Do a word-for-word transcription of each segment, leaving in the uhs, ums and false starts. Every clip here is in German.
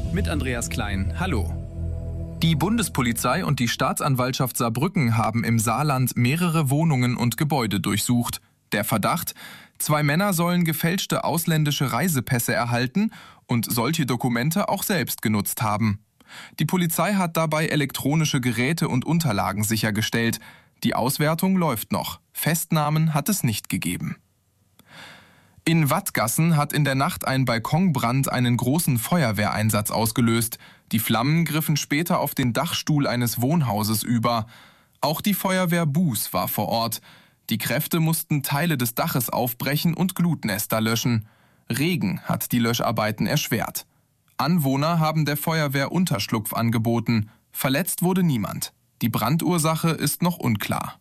mit Andreas Klein. Hallo. Die Bundespolizei und die Staatsanwaltschaft Saarbrücken haben im Saarland mehrere Wohnungen und Gebäude durchsucht. Der Verdacht: Zwei Männer sollen gefälschte ausländische Reisepässe erhalten und solche Dokumente auch selbst genutzt haben. Die Polizei hat dabei elektronische Geräte und Unterlagen sichergestellt. Die Auswertung läuft noch. Festnahmen hat es nicht gegeben. In Wattgassen hat in der Nacht ein Balkonbrand einen großen Feuerwehreinsatz ausgelöst. Die Flammen griffen später auf den Dachstuhl eines Wohnhauses über. Auch die Feuerwehr Buß war vor Ort. Die Kräfte mussten Teile des Daches aufbrechen und Glutnester löschen. Regen hat die Löscharbeiten erschwert. Anwohner haben der Feuerwehr Unterschlupf angeboten. Verletzt wurde niemand. Die Brandursache ist noch unklar.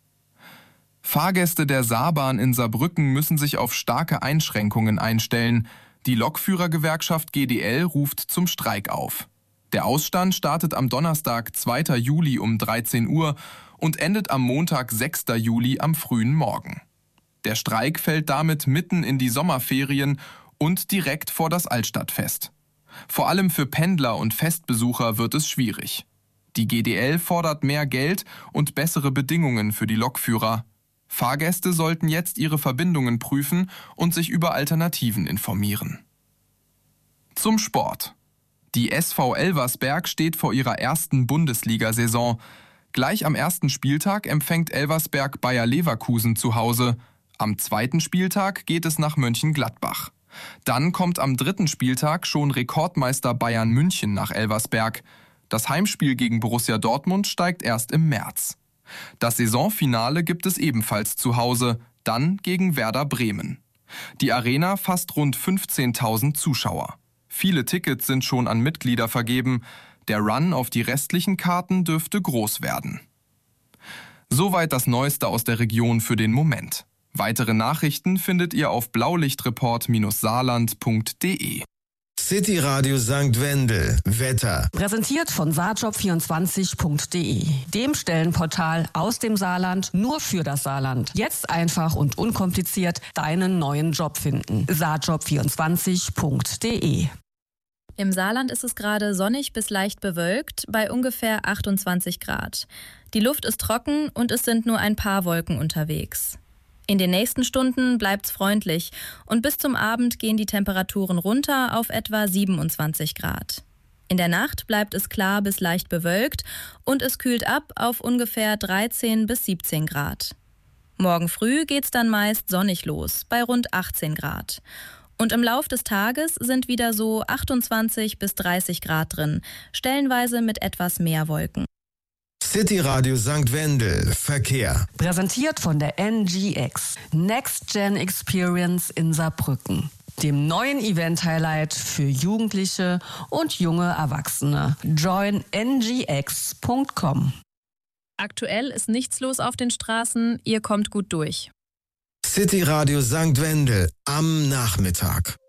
Fahrgäste der Saarbahn in Saarbrücken müssen sich auf starke Einschränkungen einstellen. Die Lokführergewerkschaft G D L ruft zum Streik auf. Der Ausstand startet am Donnerstag, zweiter Juli um dreizehn Uhr und endet am Montag, sechster Juli am frühen Morgen. Der Streik fällt damit mitten in die Sommerferien und direkt vor das Altstadtfest. Vor allem für Pendler und Festbesucher wird es schwierig. Die G D L fordert mehr Geld und bessere Bedingungen für die Lokführer. Fahrgäste sollten jetzt ihre Verbindungen prüfen und sich über Alternativen informieren. Zum Sport. Die S V Elversberg steht vor ihrer ersten Bundesliga-Saison. Gleich am ersten Spieltag empfängt Elversberg Bayer Leverkusen zu Hause. Am zweiten Spieltag geht es nach Mönchengladbach. Dann kommt am dritten Spieltag schon Rekordmeister Bayern München nach Elversberg. Das Heimspiel gegen Borussia Dortmund steigt erst im März. Das Saisonfinale gibt es ebenfalls zu Hause, dann gegen Werder Bremen. Die Arena fasst rund fünfzehntausend Zuschauer. Viele Tickets sind schon an Mitglieder vergeben. Der Run auf die restlichen Karten dürfte groß werden. Soweit das Neueste aus der Region für den Moment. Weitere Nachrichten findet ihr auf blaulichtreport saarland punkt de. City Radio Sankt Wendel. Wetter. Präsentiert von saarjob vierundzwanzig punkt de, dem Stellenportal aus dem Saarland nur für das Saarland. Jetzt einfach und unkompliziert deinen neuen Job finden. saarjob vierundzwanzig punkt de. Im Saarland ist es gerade sonnig bis leicht bewölkt, bei ungefähr achtundzwanzig Grad. Die Luft ist trocken und es sind nur ein paar Wolken unterwegs. In den nächsten Stunden bleibt's freundlich und bis zum Abend gehen die Temperaturen runter auf etwa siebenundzwanzig Grad. In der Nacht bleibt es klar bis leicht bewölkt und es kühlt ab auf ungefähr dreizehn bis siebzehn Grad. Morgen früh geht's dann meist sonnig los, bei rund achtzehn Grad. Und im Lauf des Tages sind wieder so achtundzwanzig bis dreißig Grad drin, stellenweise mit etwas mehr Wolken. City Radio Sankt Wendel. Verkehr. Präsentiert von der N G X, Next Gen Experience in Saarbrücken, dem neuen Event-Highlight für Jugendliche und junge Erwachsene. join n g x punkt com. Aktuell ist nichts los auf den Straßen, ihr kommt gut durch. City Radio Sankt Wendel am Nachmittag.